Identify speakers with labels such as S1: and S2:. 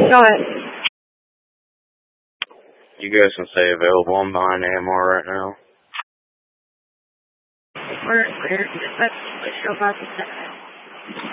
S1: Go ahead.
S2: You guys can say available. I'm behind AMR right now.
S1: We're, that's,